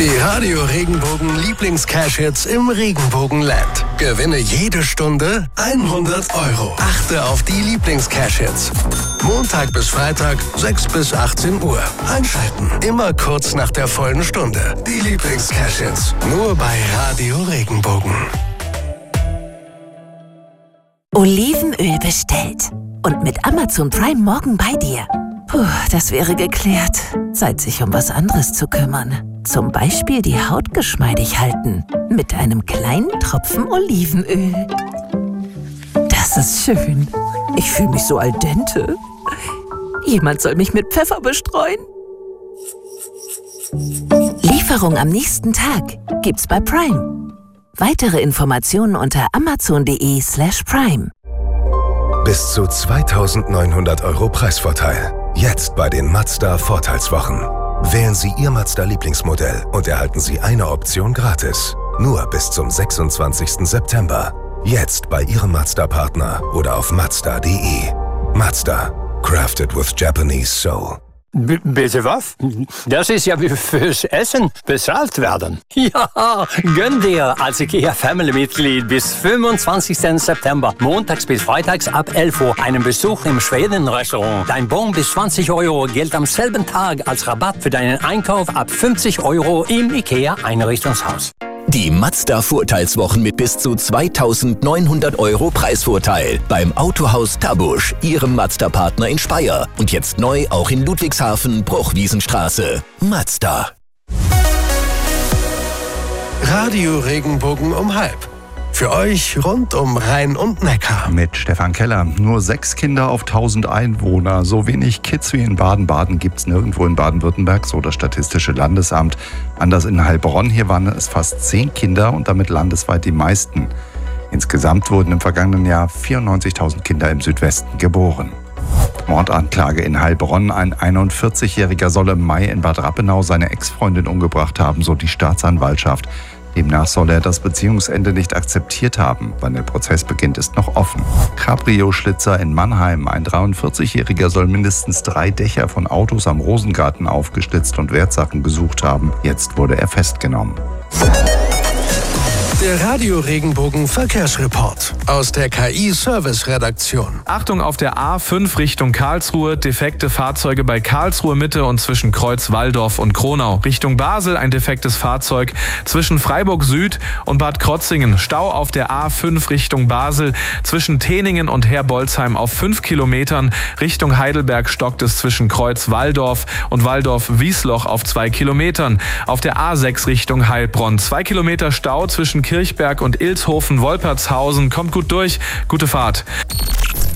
Die Radio Regenbogen Lieblings-Cash-Hits im Regenbogenland. Gewinne jede Stunde 100 €. Achte auf die Lieblings-Cash-Hits. Montag bis Freitag, 6 bis 18 Uhr. Einschalten. Immer kurz nach der vollen Stunde. Die Lieblings-Cash-Hits. Nur bei Radio Regenbogen. Olivenöl bestellt. Und mit Amazon Prime morgen bei dir. Puh, das wäre geklärt. Zeit, sich um was anderes zu kümmern. Zum Beispiel die Haut geschmeidig halten. Mit einem kleinen Tropfen Olivenöl. Das ist schön. Ich fühle mich so al dente. Jemand soll mich mit Pfeffer bestreuen. Lieferung am nächsten Tag gibt's bei Prime. Weitere Informationen unter amazon.de/prime. Bis zu 2.900 € Preisvorteil. Jetzt bei den Mazda Vorteilswochen. Wählen Sie Ihr Mazda-Lieblingsmodell und erhalten Sie eine Option gratis. Nur bis zum 26. September. Jetzt bei Ihrem Mazda-Partner oder auf Mazda.de. Mazda. Crafted with Japanese soul. Bitte was? Das ist ja wie fürs Essen bezahlt werden. Ja, gönn dir als IKEA-Family-Mitglied bis 25. September, montags bis freitags ab 11 Uhr, einen Besuch im Schweden-Restaurant. Dein Bon bis 20 € gilt am selben Tag als Rabatt für deinen Einkauf ab 50 € im IKEA-Einrichtungshaus. Die Mazda-Vorteilswochen mit bis zu 2.900 € Preisvorteil beim Autohaus Tabusch, Ihrem Mazda-Partner in Speyer. Und jetzt neu auch in Ludwigshafen, Bruchwiesenstraße. Mazda. Radio Regenbogen um 12:30. Für euch rund um Rhein und Neckar. Mit Stefan Keller. Nur 6 Kinder auf 1000 Einwohner. So wenig Kids wie in Baden-Baden gibt es nirgendwo in Baden-Württemberg, so das Statistische Landesamt. Anders in Heilbronn, hier waren es fast 10 Kinder und damit landesweit die meisten. Insgesamt wurden im vergangenen Jahr 94.000 Kinder im Südwesten geboren. Mordanklage in Heilbronn. Ein 41-Jähriger soll im Mai in Bad Rappenau seine Ex-Freundin umgebracht haben, so die Staatsanwaltschaft. Demnach soll er das Beziehungsende nicht akzeptiert haben. Wann der Prozess beginnt, ist noch offen. Cabrio-Schlitzer in Mannheim. Ein 43-Jähriger soll mindestens 3 Dächer von Autos am Rosengarten aufgeschlitzt und Wertsachen gesucht haben. Jetzt wurde er festgenommen. Der Radio Regenbogen Verkehrsreport aus der KI-Service-Redaktion. Achtung auf der A5 Richtung Karlsruhe, defekte Fahrzeuge bei Karlsruhe Mitte und zwischen Kreuz-Walldorf und Kronau. Richtung Basel ein defektes Fahrzeug zwischen Freiburg Süd und Bad Krotzingen. Stau auf der A5 Richtung Basel zwischen Teningen und Herbolzheim auf 5 Kilometern. Richtung Heidelberg stockt es zwischen Kreuz-Walldorf und Walldorf-Wiesloch auf 2 Kilometern. Auf der A6 Richtung Heilbronn 2 Kilometer Stau zwischen Kirchberg und Ilshofen-Wolpertshausen. Kommt gut durch, gute Fahrt.